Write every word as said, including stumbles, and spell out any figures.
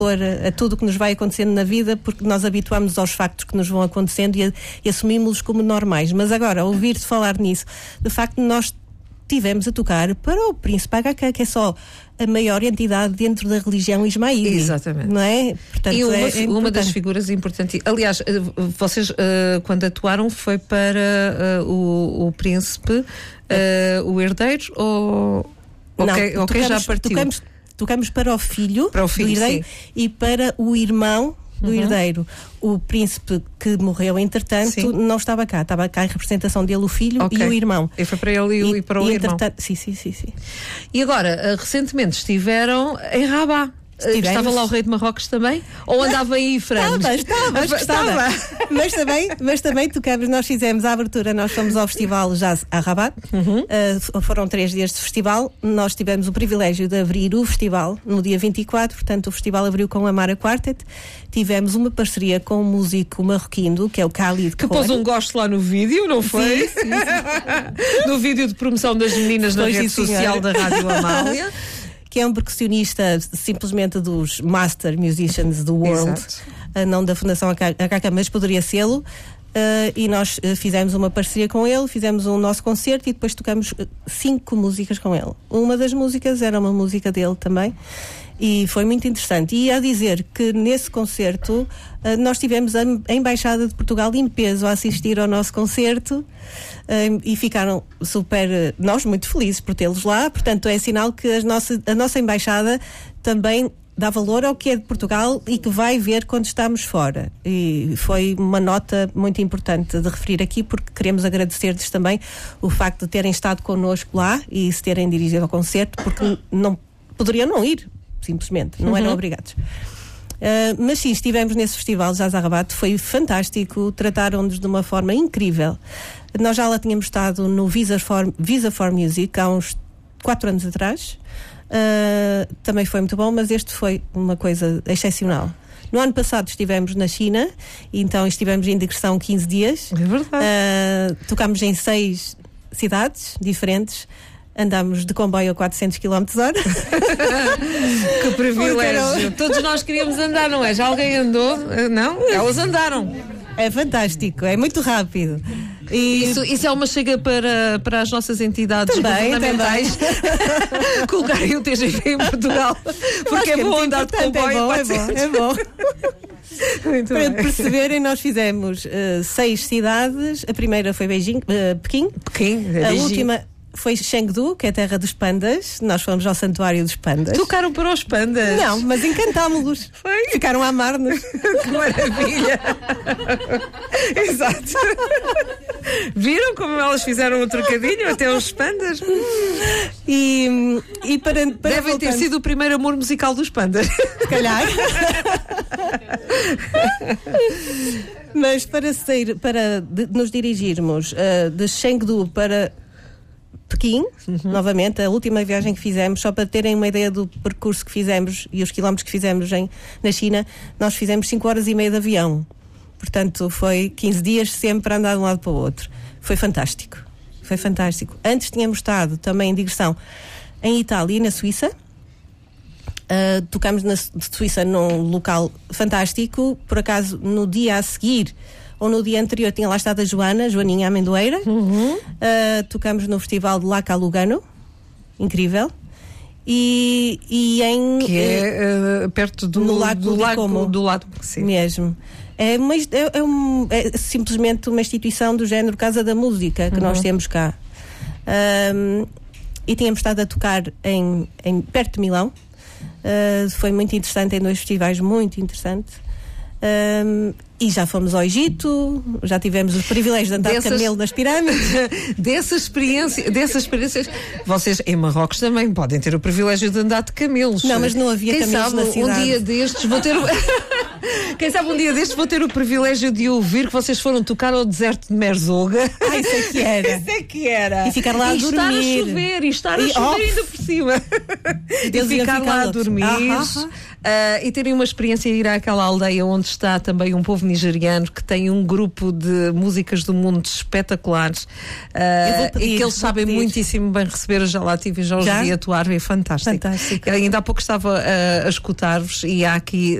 A, a tudo o que nos vai acontecendo na vida, porque nós habituamos aos factos que nos vão acontecendo e, e assumimos-los como normais. Mas agora, ouvir-te falar nisso, de facto nós tivemos a tocar para o Príncipe Aga Khan, que é só a maior entidade dentro da religião ismaíli. Exatamente. Não é? Portanto, e uma, é, é uma das figuras importantes. Aliás, vocês, uh, quando atuaram, foi para uh, o, o Príncipe, uh, o herdeiro, ou, ou não, quem, ou quem já partiu? Tocamos, tocamos para o filho, para o filho do herdeiro, sim. E para o irmão do uhum. herdeiro. O príncipe que morreu, entretanto, sim. não estava cá. Estava cá em representação dele o filho okay. e o irmão. E foi para ele e, e para o e irmão. Sim, sim, sim, sim. E agora, recentemente estiveram em Rabat. Estivemos. Estava lá o rei de Marrocos também? Ou andava aí frangos? Estava, estava, estava. Mas também, mas também tocamos, nós fizemos a abertura, nós fomos ao festival Jazz a Rabat, uhum. uh, foram três dias de festival, nós tivemos o privilégio de abrir o festival no dia vinte e quatro, portanto o festival abriu com a Mara Quartet, tivemos uma parceria com um músico marroquino, que é o Khalid que pôs um gosto lá no vídeo, não foi? Sim, sim, sim. No vídeo de promoção das meninas na rede social da Rádio Amália. Que é um percussionista simplesmente dos Master Musicians do World, uh, não da Fundação Aga Khan, mas poderia sê-lo. Uh, e nós uh, fizemos uma parceria com ele, fizemos um nosso concerto e depois tocamos uh, cinco músicas com ele. Uma das músicas era uma música dele também e foi muito interessante. E a dizer que nesse concerto uh, nós tivemos a, a Embaixada de Portugal em peso a assistir ao nosso concerto uh, e ficaram super, uh, nós muito felizes por tê-los lá. Portanto é sinal que a nossa, a nossa Embaixada também dá valor ao que é de Portugal e que vai ver quando estamos fora. E foi uma nota muito importante de referir aqui, porque queremos agradecer-lhes também o facto de terem estado connosco lá e se terem dirigido ao concerto, porque não poderiam não ir, simplesmente, não uhum. eram obrigados. Uh, mas sim, estivemos nesse festival Jazz a Rabat, foi fantástico, trataram-nos de uma forma incrível. Nós já lá tínhamos estado no Visa for, Visa for Music há uns quatro anos atrás. Uh, também foi muito bom, mas este foi uma coisa excepcional. No ano passado estivemos na China, então estivemos em digressão quinze dias. É verdade. Uh, tocámos em seis cidades diferentes. Andámos de comboio a quatrocentos quilómetros hora. Que privilégio. Todos nós queríamos andar, não é? Já alguém andou? Não? Elas andaram. É fantástico, é muito rápido. E... Isso, isso é uma chega para, para as nossas entidades também, governamentais colocarem o T G V em Portugal, porque é, é bom andar de comboio. É bom, é bom, é bom. Muito para bem. perceberem, nós fizemos uh, seis cidades. A primeira foi Beijing, uh, Pequim. Pequim, é a Beijing. última foi Chengdu, que é a terra dos pandas. Nós fomos ao santuário dos pandas. Tocaram para os pandas? Não, mas encantámos-los. Foi? Ficaram a amar-nos. Que maravilha! Exato. Viram como elas fizeram o trocadilho até os pandas? E, e para, para Devem ter sido o primeiro amor musical dos pandas. Se calhar. Mas para sair, para de, nos dirigirmos uh, de Chengdu para Pequim, uhum. novamente, a última viagem que fizemos, só para terem uma ideia do percurso que fizemos e os quilómetros que fizemos em, na China, nós fizemos cinco horas e meia de avião. Portanto, foi quinze dias sempre a andar de um lado para o outro. Foi fantástico. Foi fantástico. Antes tínhamos estado também em digressão em Itália e na Suíça. Uh, tocámos na Suíça num local fantástico. Por acaso, no dia a seguir ou no dia anterior tinha lá estado a Joana, Joaninha Amendoeira. Uhum. Uh, tocámos no festival de Laca Lugano, incrível. E, e em... Que é uh, perto do, no lago do, lago, Como, do lado. Sim. Mesmo. É, uma, é, é, um, é simplesmente uma instituição do género Casa da Música que uhum. nós temos cá. Um, e tínhamos estado a tocar em, em, perto de Milão. Uh, foi muito interessante, em dois festivais muito interessantes. Um, e já fomos ao Egito, já tivemos o privilégio de andar dessas, de camelo nas pirâmides. Dessa experiência, dessas experiências, vocês em Marrocos também podem ter o privilégio de andar de camelos. Não, mas não havia Quem camelos sabe, na cidade. Um dia destes vou ter. Quem sabe um dia destes vou ter o privilégio de ouvir que vocês foram tocar ao deserto de Merzouga. Ah, isso é que era. Isso é que era. E ficar lá e a dormir. estar a chover, e estar a e, chover oh. ainda por cima. E ficar lá a dormir. Ah, ah, ah. Uh, e terem uma experiência ir àquela aldeia onde está também um povo nigeriano que tem um grupo de músicas do mundo espetaculares uh, pedir, e que eles sabem pedir. muitíssimo bem receber. Já lá tive e já os vi atuar, é fantástico. fantástico. Eu ainda há pouco estava uh, a escutar-vos e há aqui